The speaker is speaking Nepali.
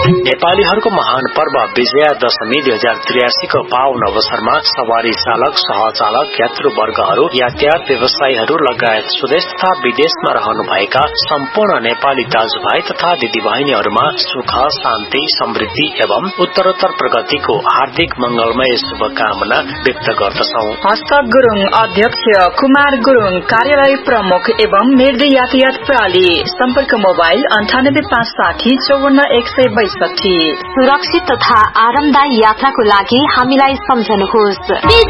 नेपालीहरूको महान पर्व विजयादशमी 2083 को पावन अवसरमा सवारी चालक, सहचालक, यात्रुवर्गहरू, यातायात व्यवसायीहरू लगायत स्वदेश तथा विदेशमा रहनुभएका सम्पूर्ण नेपाली दाजुभाइ तथा दिदीबहिनीहरूमा सुख, शान्ति, समृद्धि एवं उत्तरोत्तर प्रगतिको हार्दिक मंगलमय शुभकामना व्यक्त गर्दछौं। हस्तक गुरुङ अध्यक्ष, कुमार गुरुङ कार्यालय प्रमुख एवं निर्दय यातायात प्रणाली। सम्पर्क मोबाइल 9856 54162। सुरक्षित तथा आरामदायी यात्राको लागि हामीलाई सम्झनुहोस्।